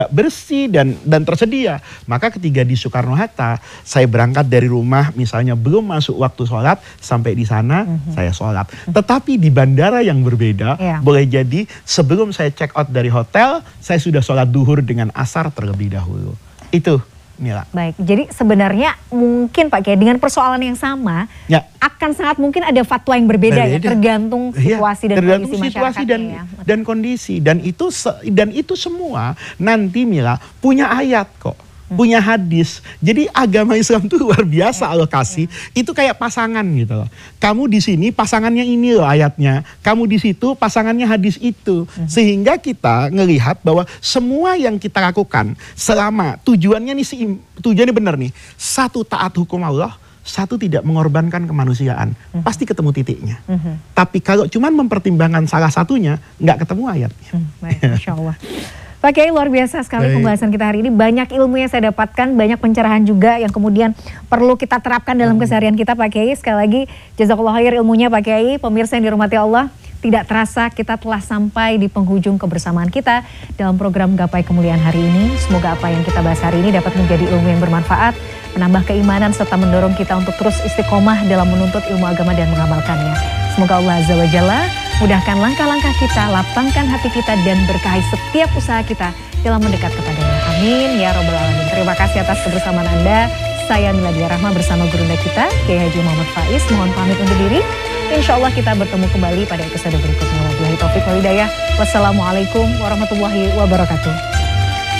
bersih dan tersedia. Maka ketika di Soekarno-Hatta, saya berangkat dari rumah misalnya belum masuk waktu sholat, sampai di sana saya sholat. Tetapi di bandara yang berbeda, boleh jadi sebelum saya check out dari hotel, saya sudah sholat duhur dengan asar terlebih dahulu. Itu Mila. Baik, jadi sebenarnya mungkin Pak Kiai dengan persoalan yang sama, akan sangat mungkin ada fatwa yang berbeda ya, tergantung situasi dan kondisi masyarakatnya dan kondisi. Dan itu semua nanti Mila punya ayat kok. Punya hadis. Jadi agama Islam itu luar biasa alokasi. Itu kayak pasangan gitu loh. Kamu di sini pasangannya ini loh ayatnya. Kamu di situ pasangannya hadis itu. Sehingga kita ngelihat bahwa semua yang kita lakukan selama tujuannya benar nih. Satu, taat hukum Allah. Satu, tidak mengorbankan kemanusiaan. Pasti ketemu titiknya. Tapi kalau cuma mempertimbangkan salah satunya, nggak ketemu ayatnya. Baik, Masya Allah. Pak Kiai, luar biasa sekali pembahasan kita hari ini. Banyak ilmu yang saya dapatkan, banyak pencerahan juga yang kemudian perlu kita terapkan dalam keseharian kita Pak Kiai. Sekali lagi jazakallah khair ilmunya Pak Kiai. Pemirsa yang dirahmati Allah, tidak terasa kita telah sampai di penghujung kebersamaan kita dalam program Gapai Kemuliaan hari ini. Semoga apa yang kita bahas hari ini dapat menjadi ilmu yang bermanfaat, menambah keimanan serta mendorong kita untuk terus istiqomah dalam menuntut ilmu agama dan mengamalkannya. Semoga Allah Azza wa Jalla mudahkan langkah-langkah kita, lapangkan hati kita, dan berkahi setiap usaha kita dalam mendekat kepadanya. Amin ya Rabbal Alamin. Terima kasih atas kebersamaan Anda. Saya Miladia Rahma bersama gurunda kita, Kiai Haji Muhammad Faiz. Mohon pamit undur diri. Insya Allah kita bertemu kembali pada episode berikutnya. Wabillahi taufiq wal hidayah. Wassalamualaikum warahmatullahi wabarakatuh.